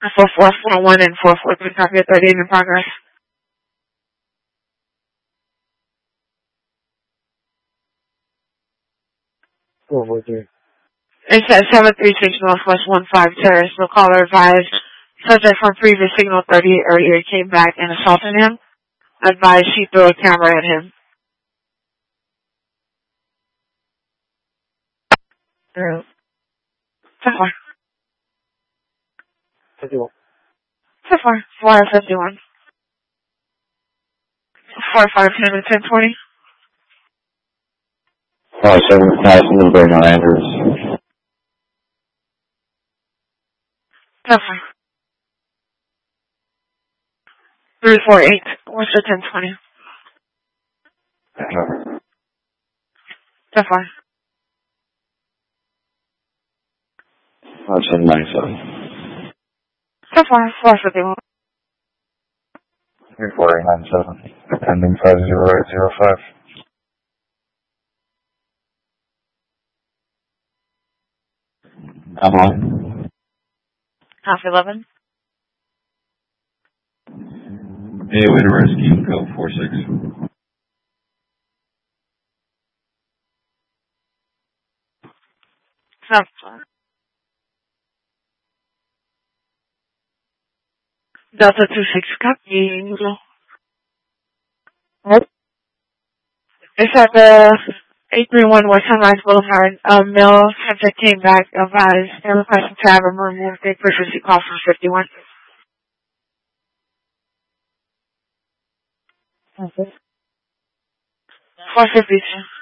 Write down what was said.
4441 and 443, copy of 38 in progress. 443. It says 736 Northwest 15 Terrace. The caller advised subject from previous signal 38 earlier came back and assaulted him. Advised she threw a camera at him. So far. 51. So far. 451. 452 and 1020. 7 Middlebury on Andrews. So far. 348. What's the 1020? So far. 797. So far. 451. 34897. Pending 50805. I'm on. Half 11. Hey, way to rescue, code 46. So far. Delta 26, copy. What? It's at the 831 West Sunrise Boulevard. Male subject came back, advised, and requested to have him removed. They previously called from 51. Okay. 452.